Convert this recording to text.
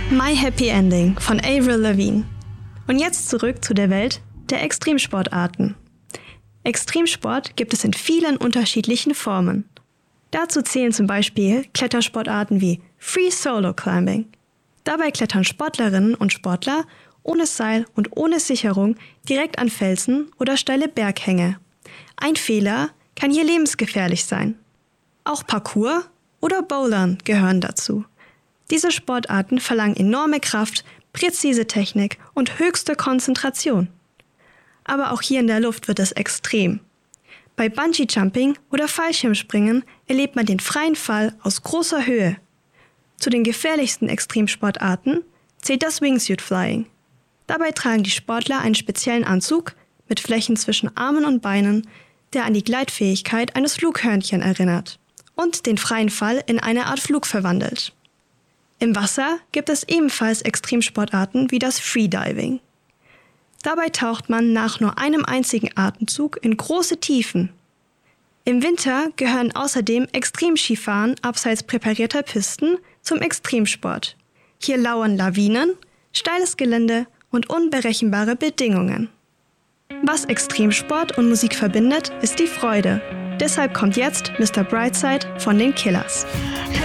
My Happy Ending von Avril Lavigne. Und jetzt zurück zu der Welt der Extremsportarten. Extremsport gibt es in vielen unterschiedlichen Formen. Dazu zählen zum Beispiel Klettersportarten wie Free Solo Climbing. Dabei klettern Sportlerinnen und Sportler ohne Seil und ohne Sicherung direkt an Felsen oder steile Berghänge. Ein Fehler kann hier lebensgefährlich sein. Auch Parkour oder Bouldern gehören dazu. Diese Sportarten verlangen enorme Kraft, präzise Technik und höchste Konzentration. Aber auch hier in der Luft wird es extrem. Bei Bungee-Jumping oder Fallschirmspringen erlebt man den freien Fall aus großer Höhe. Zu den gefährlichsten Extremsportarten zählt das Wingsuit Flying. Dabei tragen die Sportler einen speziellen Anzug mit Flächen zwischen Armen und Beinen, der an die Gleitfähigkeit eines Flughörnchen erinnert und den freien Fall in eine Art Flug verwandelt. Im Wasser gibt es ebenfalls Extremsportarten wie das Freediving. Dabei taucht man nach nur einem einzigen Atemzug in große Tiefen. Im Winter gehören außerdem Extremskifahren abseits präparierter Pisten zum Extremsport. Hier lauern Lawinen, steiles Gelände und unberechenbare Bedingungen. Was Extremsport und Musik verbindet, ist die Freude. Deshalb kommt jetzt Mr. Brightside von den Killers.